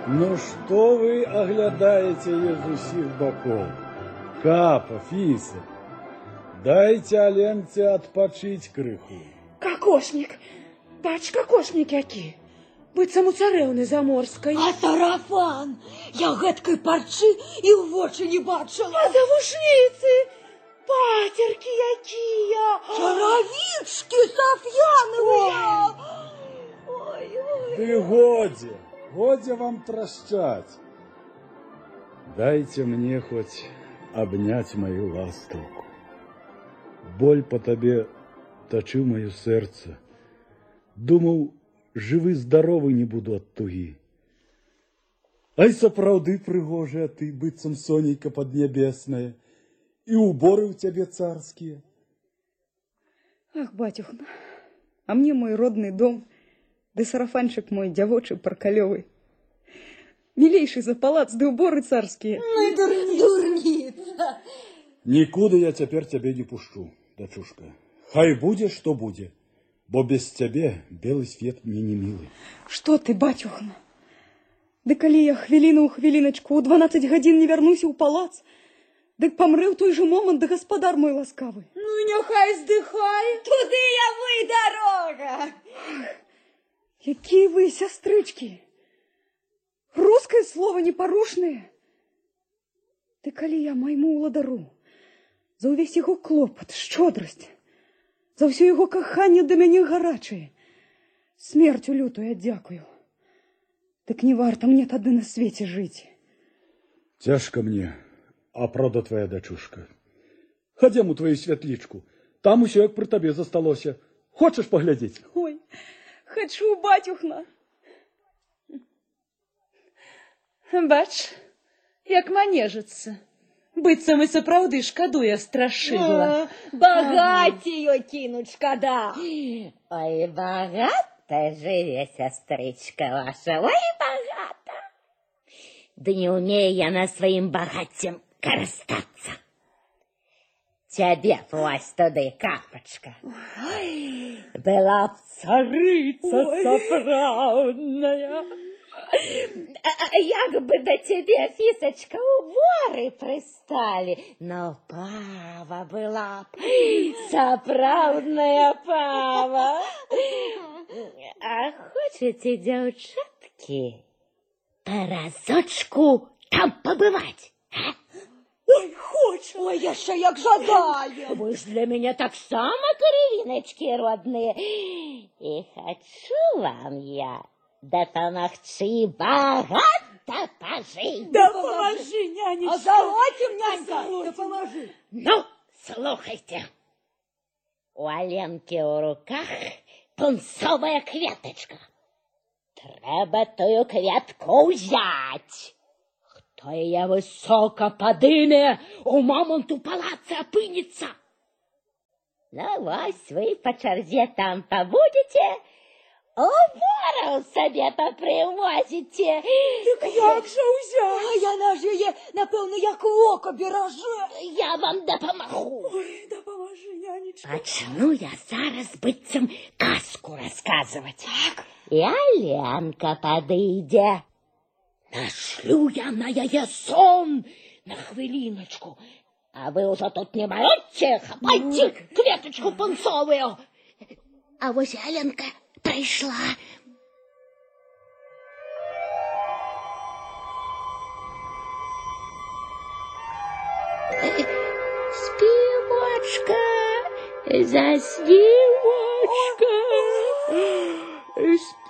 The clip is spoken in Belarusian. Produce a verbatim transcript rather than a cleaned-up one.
Ну что вы оглядаете ее з усіх боков? Капа, Фіса, дайте Аленце отпочить крыху. Кокошник, бач, кокошник які. Быццам у царэўны заморскай. А сарафан! Я гэткай парчы і ў вочы не бачыла. А завушніцы, пацеркі якія. Чаравічкі сафьяновыя. Ой, ой. Ты годзе, годзе вам трашчаць. Дайте мне хоть обнять мою ластовку. Боль по тебе точил мое сердце. Думал, живы, здоровы не буду от туги. Ай сапраўды прыгожая ты, быццам сонейка поднебесная, и уборы у тебя царские. Ах, батюхна, а мне мой родный дом, да сарафанчик мой дзявочы паркалёвы. Милейший за палац, да уборы царские. Ну и дурница. Никуда я теперь тебе не пущу, дочушка. Хай будет, что будет, бо без тебе белый свет мне не милый. Что ты, батюхна? Да коли я хвилину у хвилиночку у дванадцать гадзін не вернуся ў палац, дык памрэ ў той же момант, да гаспадар мой ласкавы. Ну и няхай здыхай. Туды яму и дорога. Якие вы, сестрички! Русское слово непорушное. Да коли я майму уладару за увесь его клопот, щодрасць, за всё его каханне да мяне гарачае, смертю лютую аддзякую. Так не варто мне тады на свете жить. Тяжко мне, а правда твоя дочушка. Ходим у твою светличку, там усё як при тебе засталося. Хочешь поглядеть? Ой, хочу, батюхна. Бач, як манежыцца. Быццам і сапраўды шкадуе страшыла. Багацію кинуть шкода. Ой, богато живе, сестричка ваша, ой, богато. Да не умею я на своим богатьем корыстаться. Тебе власть туды, капочка. Ой, была б царица сапраўдная. А як бы до тебе, Фисочка, уборы пристали, но пава была б, сапраўдная пава. А хочете, девчатки, по разочку там побывать? А? Ой, хочу. Ой, яшчэ як жадаю. Вы ж для меня так само кровиночки родные. И хочу вам я допомогчи богато пожить. Да поможи, нянечка. А давайте, нянька, да поможи. Ну, слухайте. У Аленки у руках пунцовая кветочка. Треба тую кветку взять. Хто яе высоко подыме, у мамонту палаце опынется. Ну, вось вы по чарзе там побудете, убору себе попривозите. Так як же узяв? А яна ж яе, напевно, як око береже. Я вам допомогу. Ой, да поможи, нянечка. Почну я зараз быццам казку рассказывать. Так. И Аленка подыйде. Нашлю я на яе сон на хвилиночку. А вы уже тут не молодьте, хапайте кветочку пунцовую. А вот Аленка пришла. Співочка, заспівочка.